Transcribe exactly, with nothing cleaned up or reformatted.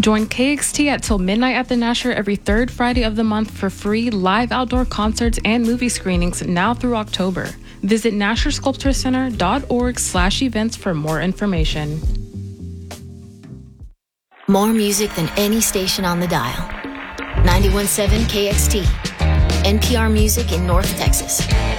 Join K X T at Till Midnight at the Nasher every third Friday of the month for free live outdoor concerts and movie screenings now through October. Visit nasher sculpture center dot org slash events for more information. More music than any station on the dial. ninety-one point seven K X T, N P R Music in North Texas.